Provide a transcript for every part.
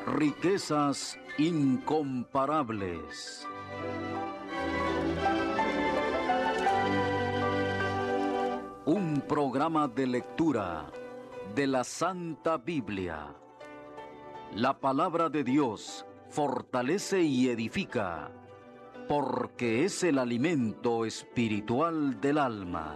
Riquezas incomparables. Un programa de lectura de la Santa Biblia. La palabra de Dios fortalece y edifica, porque es el alimento espiritual del alma.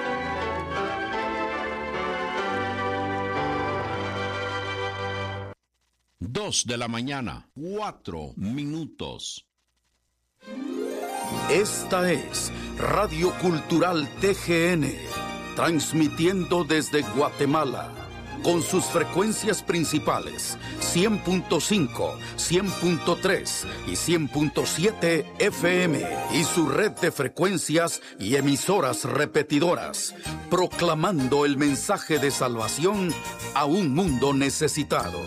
Dos de la mañana, 4 minutos. Esta es Radio Cultural TGN, transmitiendo desde Guatemala, con sus frecuencias principales, 100.5, 100.3 y 100.7 FM, y su red de frecuencias y emisoras repetidoras, proclamando el mensaje de salvación a un mundo necesitado.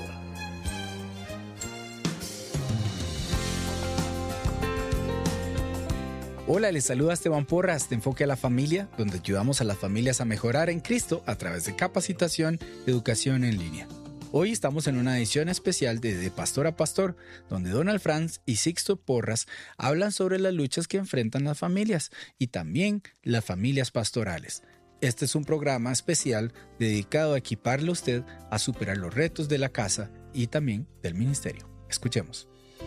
Hola, les saluda Esteban Porras de Enfoque a la Familia, donde ayudamos a las familias a mejorar en Cristo a través de capacitación y educación en línea. Hoy estamos en una edición especial de Pastor a Pastor, donde Donald Franz y Sixto Porras hablan sobre las luchas que enfrentan las familias y también las familias pastorales. Este es un programa especial dedicado a equiparle a usted a superar los retos de la casa y también del ministerio. Escuchemos.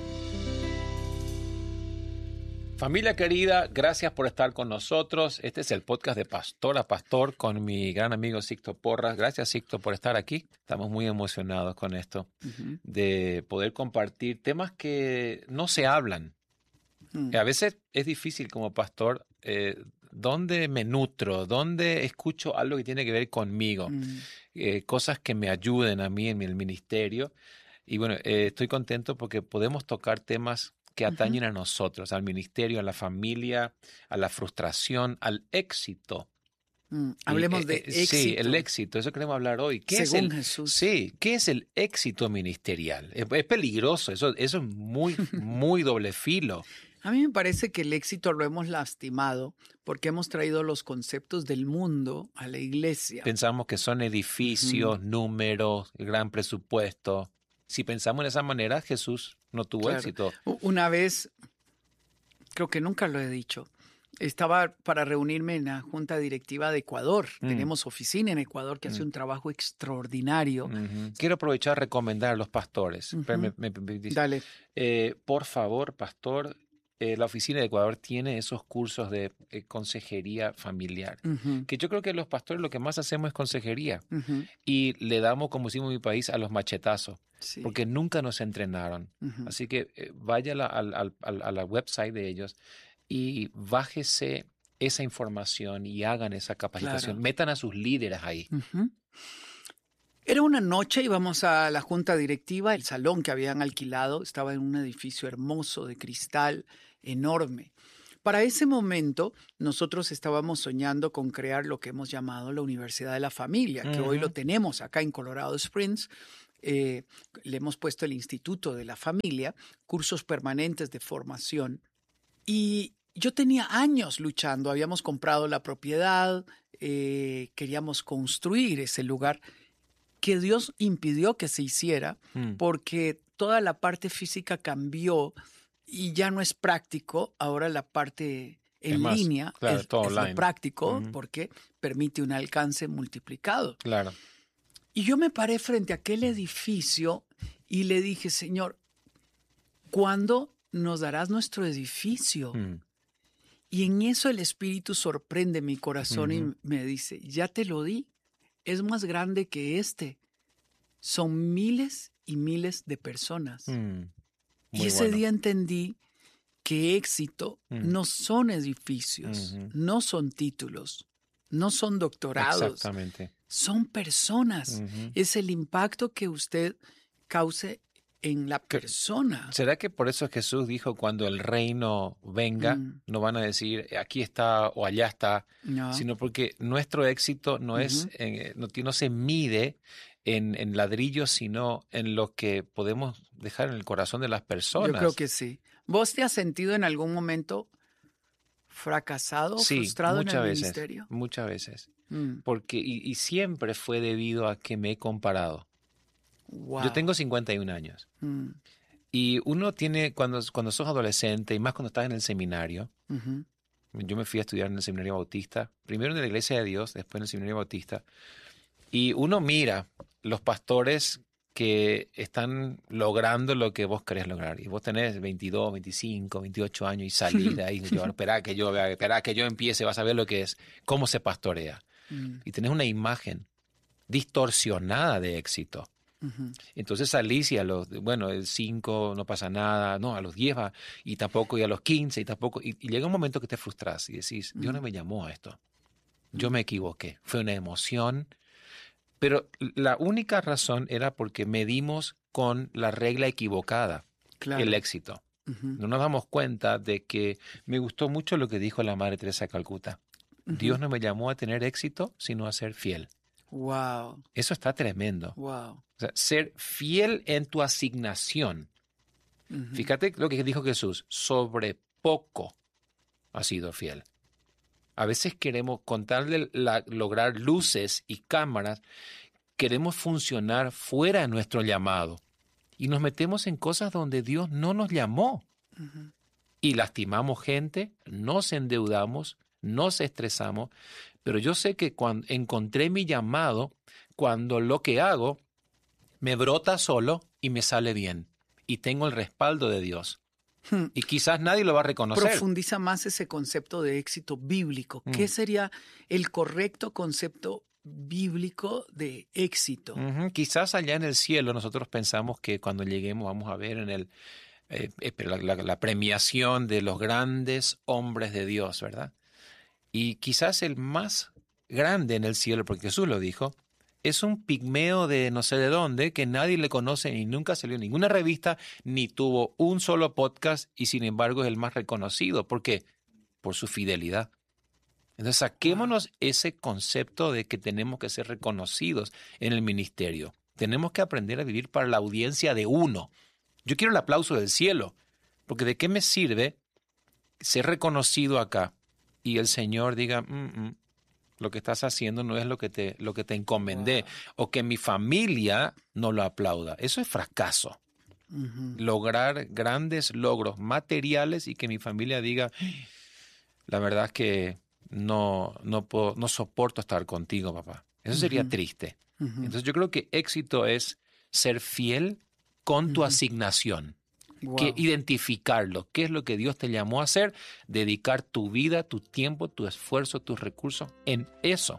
Familia querida, gracias por estar con nosotros. Este es el podcast de Pastor a Pastor con mi gran amigo Sixto Porras. Gracias, Sixto, por estar aquí. Estamos muy emocionados con esto, de poder compartir temas que no se hablan. A veces es difícil como pastor, ¿dónde me nutro? ¿Dónde escucho algo que tiene que ver conmigo? Cosas que me ayuden a mí en el ministerio. Y bueno, estoy contento porque podemos tocar temas que atañen a nosotros, al ministerio, a la familia, a la frustración, al éxito. Hablemos de éxito. Sí, el éxito, eso queremos hablar hoy. Según Jesús. Sí, ¿qué es el éxito ministerial? Es peligroso, eso es muy doble filo. A mí me parece que el éxito lo hemos lastimado porque hemos traído los conceptos del mundo a la iglesia. Pensamos que son edificios, números, gran presupuesto. Si pensamos de esa manera, Jesús no tuvo éxito. Una vez, creo que nunca lo he dicho, estaba para reunirme en la Junta Directiva de Ecuador. Tenemos oficina en Ecuador que hace un trabajo extraordinario. Quiero aprovechar a recomendar a los pastores. Dale. Por favor, pastor, la oficina de Ecuador tiene esos cursos de consejería familiar, que yo creo que los pastores lo que más hacemos es consejería y le damos, como decimos en mi país, a los machetazos, porque nunca nos entrenaron. Así que vaya a la website de ellos y bájese esa información y hagan esa capacitación. Metan a sus líderes ahí. Era una noche, íbamos a la junta directiva, el salón que habían alquilado estaba en un edificio hermoso de cristal, enorme. Para ese momento, nosotros estábamos soñando con crear lo que hemos llamado la Universidad de la Familia, que hoy lo tenemos acá en Colorado Springs. Le hemos puesto el Instituto de la Familia, cursos permanentes de formación. Y yo tenía años luchando, habíamos comprado la propiedad, queríamos construir ese lugar que Dios impidió que se hiciera porque toda la parte física cambió y ya no es práctico. Ahora la parte en línea es lo práctico porque permite un alcance multiplicado. Claro. Y yo me paré frente a aquel edificio y le dije, Señor, ¿cuándo nos darás nuestro edificio? Y en eso el Espíritu sorprende mi corazón y me dice, ya te lo di. Es más grande que este. Son miles y miles de personas. Y ese día entendí que éxito no son edificios, no son títulos, no son doctorados. Exactamente. Son personas. Es el impacto que usted cause en la persona. ¿Será que por eso Jesús dijo cuando el reino venga, no van a decir aquí está o allá está, sino porque nuestro éxito no es, no se mide en ladrillos, sino en lo que podemos dejar en el corazón de las personas? Yo creo que sí. ¿Vos te has sentido en algún momento fracasado, frustrado en el ministerio? Muchas veces. Porque, y siempre fue debido a que me he comparado. Wow. Yo tengo 51 años. Y uno tiene, cuando sos adolescente, y más cuando estás en el seminario, yo me fui a estudiar en el Seminario Bautista, primero en la Iglesia de Dios, después en el Seminario Bautista, y uno mira los pastores que están logrando lo que vos querés lograr. Y vos tenés 22, 25, 28 años y salís de ahí. Esperá que yo empiece, vas a ver lo que es, cómo se pastorea. Y tenés una imagen distorsionada de éxito. Entonces salís y el 5 no pasa nada, no, a los 10 va, y tampoco, y a los 15, y tampoco. Y llega un momento que te frustras y decís, Dios no me llamó a esto. Yo me equivoqué. Fue una emoción. Pero la única razón era porque medimos con la regla equivocada el éxito. No nos damos cuenta de que me gustó mucho lo que dijo la Madre Teresa de Calcuta. Dios no me llamó a tener éxito, sino a ser fiel. Wow. Eso está tremendo. Wow. O sea, ser fiel en tu asignación. Fíjate lo que dijo Jesús. Sobre poco has sido fiel. A veces queremos, con tal de lograr luces y cámaras, queremos funcionar fuera de nuestro llamado. Y nos metemos en cosas donde Dios no nos llamó. Y lastimamos gente, nos endeudamos, nos estresamos. Pero yo sé que cuando encontré mi llamado, cuando lo que hago me brota solo y me sale bien. Y tengo el respaldo de Dios. Y quizás nadie lo va a reconocer. Profundiza más ese concepto de éxito bíblico. ¿Qué sería el correcto concepto bíblico de éxito? Quizás allá en el cielo nosotros pensamos que cuando lleguemos vamos a ver en la premiación de los grandes hombres de Dios, ¿verdad? Y quizás el más grande en el cielo, porque Jesús lo dijo, es un pigmeo de no sé de dónde, que nadie le conoce ni nunca salió en ninguna revista, ni tuvo un solo podcast y sin embargo es el más reconocido. ¿Por qué? Por su fidelidad. Entonces saquémonos ese concepto de que tenemos que ser reconocidos en el ministerio. Tenemos que aprender a vivir para la audiencia de uno. Yo quiero el aplauso del cielo, porque ¿de qué me sirve ser reconocido acá y el Señor diga, lo que estás haciendo no es lo que te encomendé, o que mi familia no lo aplauda? Eso es fracaso. Lograr grandes logros materiales y que mi familia diga, la verdad es que no soporto estar contigo, papá. Eso sería triste. Entonces yo creo que éxito es ser fiel con tu asignación. Que identificarlo, qué es lo que Dios te llamó a hacer, dedicar tu vida, tu tiempo, tu esfuerzo, tus recursos en eso.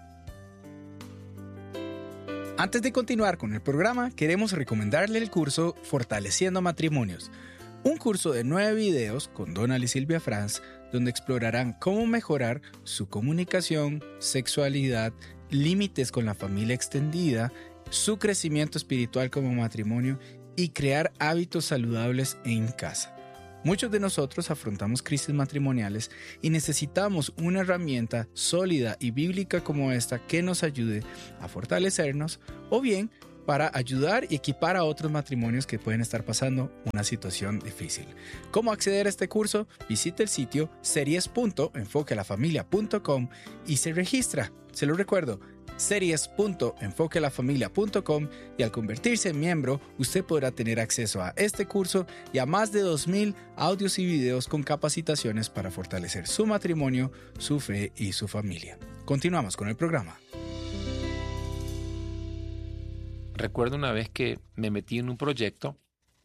Antes de continuar con el programa, queremos recomendarle el curso Fortaleciendo Matrimonios, un curso de 9 videos con Donald y Silvia Franz, donde explorarán cómo mejorar su comunicación, sexualidad, límites con la familia extendida, su crecimiento espiritual como matrimonio y crear hábitos saludables en casa. Muchos de nosotros afrontamos crisis matrimoniales y necesitamos una herramienta sólida y bíblica como esta que nos ayude a fortalecernos o bien para ayudar y equipar a otros matrimonios que pueden estar pasando una situación difícil. ¿Cómo acceder a este curso? Visite el sitio series.enfoquealafamilia.com y se registra. Se lo recuerdo, series.enfoquealafamilia.com, y al convertirse en miembro, usted podrá tener acceso a este curso y a más de 2,000 audios y videos con capacitaciones para fortalecer su matrimonio, su fe y su familia. Continuamos con el programa. Recuerdo una vez que me metí en un proyecto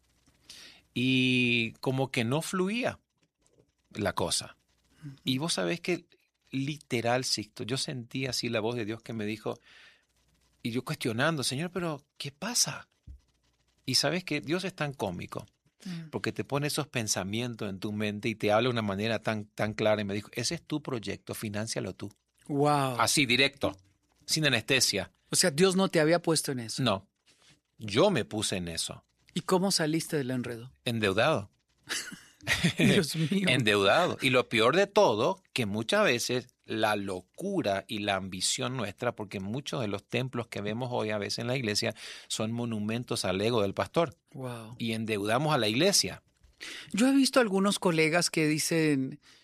y como que no fluía la cosa. Y vos sabés que literal, Sixto, yo sentí así la voz de Dios que me dijo, y yo cuestionando, Señor, pero ¿qué pasa? Y sabes que Dios es tan cómico, porque te pone esos pensamientos en tu mente y te habla de una manera tan clara, y me dijo, ese es tu proyecto, fináncialo tú. Wow. Así, directo, sin anestesia. O sea, Dios no te había puesto en eso. No, yo me puse en eso. ¿Y cómo saliste del enredo? Endeudado. Dios mío. Endeudado. Y lo peor de todo, que muchas veces la locura y la ambición nuestra, porque muchos de los templos que vemos hoy a veces en la iglesia son monumentos al ego del pastor. Wow. Y endeudamos a la iglesia. Yo he visto algunos colegas que dicen,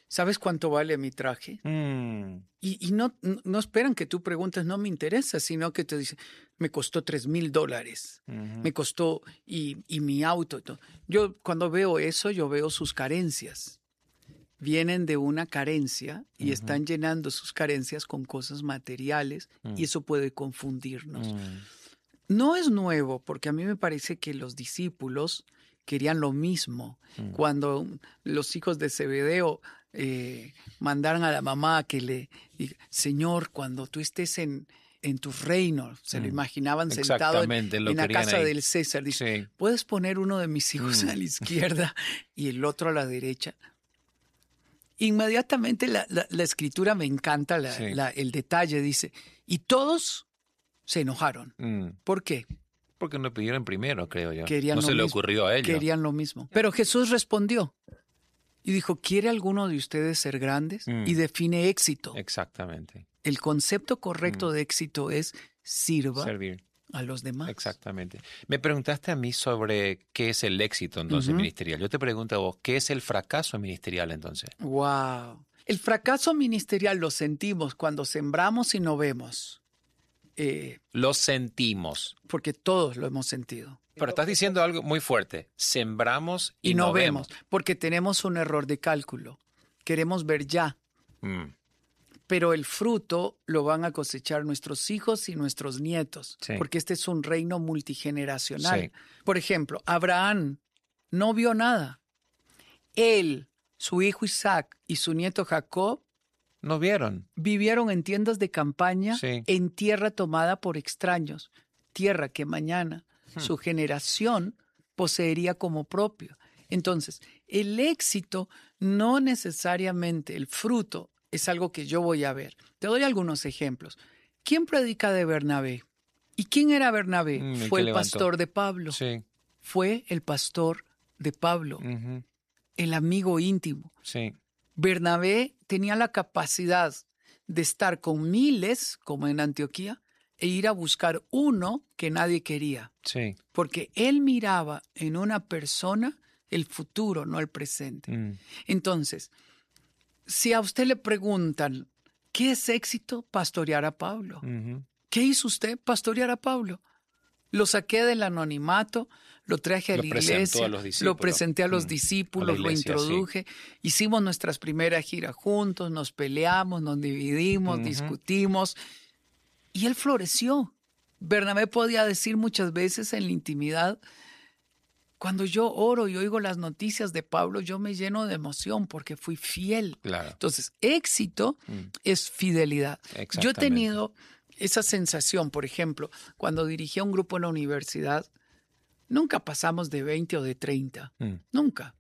¿sabes cuánto vale mi traje? Y no esperan que tú preguntes, no me interesa, sino que te dicen, me costó $3,000, me costó y mi auto. Y todo. Yo cuando veo eso, yo veo sus carencias. Vienen de una carencia y están llenando sus carencias con cosas materiales y eso puede confundirnos. No es nuevo, porque a mí me parece que los discípulos querían lo mismo. Cuando los hijos de Zebedeo mandaron a la mamá que le diga, Señor, cuando tú estés en tu reino, se lo imaginaban sentado en la casa del César. Dice, ¿puedes poner uno de mis hijos a la izquierda y el otro a la derecha? Inmediatamente la escritura me encanta, el detalle, dice, y todos se enojaron. ¿Por qué? Porque no pidieron primero, creo yo. No se le ocurrió a ellos. Querían lo mismo. Pero Jesús respondió y dijo, ¿quiere alguno de ustedes ser grandes? Y define éxito. Exactamente. El concepto correcto de éxito es servir a los demás. Exactamente. Me preguntaste a mí sobre qué es el éxito entonces ministerial. Yo te pregunto a vos, ¿qué es el fracaso ministerial entonces? Wow. El fracaso ministerial lo sentimos cuando sembramos y no vemos. Lo sentimos. Porque todos lo hemos sentido. Pero estás diciendo algo muy fuerte. Sembramos y no vemos. Porque tenemos un error de cálculo. Queremos ver ya. Pero el fruto lo van a cosechar nuestros hijos y nuestros nietos, porque este es un reino multigeneracional. Sí. Por ejemplo, Abraham no vio nada. Él, su hijo Isaac y su nieto Jacob no vivieron en tiendas de campaña en tierra tomada por extraños, tierra que mañana su generación poseería como propio. Entonces, el éxito no necesariamente, el fruto, es algo que yo voy a ver. Te doy algunos ejemplos. ¿Quién predica de Bernabé? ¿Y quién era Bernabé? Fue el pastor de Pablo. Sí. Fue el pastor de Pablo, el amigo íntimo. Sí. Bernabé tenía la capacidad de estar con miles, como en Antioquía, e ir a buscar uno que nadie quería. Sí. Porque él miraba en una persona el futuro, no el presente. Entonces, si a usted le preguntan, ¿qué es éxito? Pastorear a Pablo. ¿Qué hizo usted? Pastorear a Pablo. Lo saqué del anonimato, lo traje a la iglesia, lo presenté a los discípulos, lo introduje. Hicimos nuestras primeras giras juntos, nos peleamos, nos dividimos, discutimos. Y él floreció. Bernabé podía decir muchas veces en la intimidad, cuando yo oro y oigo las noticias de Pablo, yo me lleno de emoción porque fui fiel. Claro. Entonces, éxito es fidelidad. Yo he tenido esa sensación, por ejemplo, cuando dirigí a un grupo en la universidad, nunca pasamos de 20 o de 30. Nunca.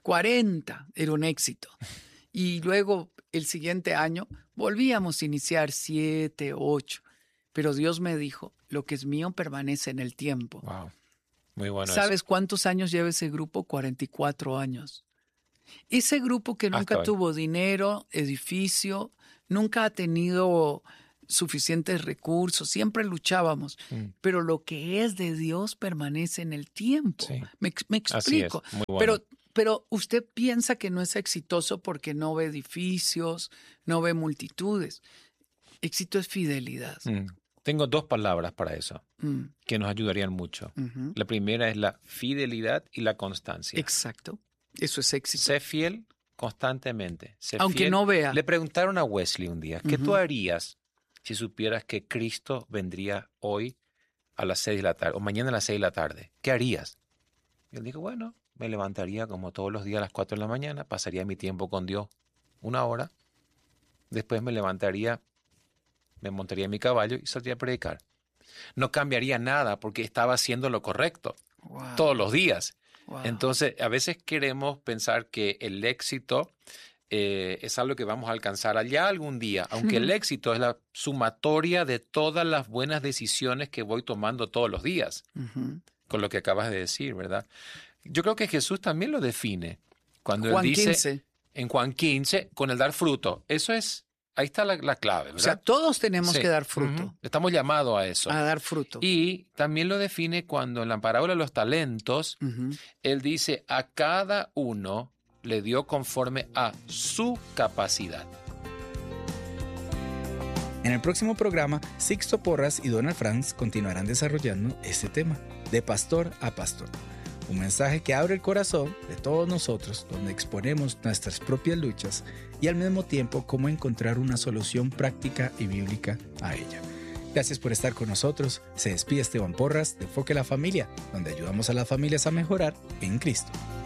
40 era un éxito. Y luego, el siguiente año, volvíamos a iniciar 7, 8. Pero Dios me dijo, lo que es mío permanece en el tiempo. Wow. Muy bueno. ¿Sabes cuántos años lleva ese grupo? 44 años. Ese grupo que nunca tuvo dinero, edificio, nunca ha tenido suficientes recursos, siempre luchábamos, pero lo que es de Dios permanece en el tiempo. Sí. Me explico. Muy bueno. Pero usted piensa que no es exitoso porque no ve edificios, no ve multitudes. Éxito es fidelidad. Tengo 2 palabras para eso que nos ayudarían mucho. La primera es la fidelidad y la constancia. Exacto. Eso es éxito. Sé fiel constantemente. Aunque fiel. No vea. Le preguntaron a Wesley un día, ¿qué tú harías si supieras que Cristo vendría hoy a las 6 de la tarde o mañana a las 6 de la tarde? ¿Qué harías? Y él dijo, bueno, me levantaría como todos los días a las 4 de la mañana, pasaría mi tiempo con Dios 1 hora, después me levantaría, me montaría en mi caballo y saldría a predicar. No cambiaría nada porque estaba haciendo lo correcto todos los días. Entonces, a veces queremos pensar que el éxito es algo que vamos a alcanzar allá algún día, aunque el éxito es la sumatoria de todas las buenas decisiones que voy tomando todos los días, con lo que acabas de decir, ¿verdad? Yo creo que Jesús también lo define cuando él dice 15. En Juan 15, con el dar fruto. Eso es, ahí está la clave, ¿verdad? O sea, todos tenemos que dar fruto. Estamos llamados a eso. A dar fruto. Y también lo define cuando en la parábola de los talentos, él dice, a cada uno le dio conforme a su capacidad. En el próximo programa, Sixto Porras y Donald Franz continuarán desarrollando este tema, de pastor a pastor. Un mensaje que abre el corazón de todos nosotros, donde exponemos nuestras propias luchas y al mismo tiempo cómo encontrar una solución práctica y bíblica a ella. Gracias por estar con nosotros. Se despide Esteban Porras de Enfoque a la Familia, donde ayudamos a las familias a mejorar en Cristo.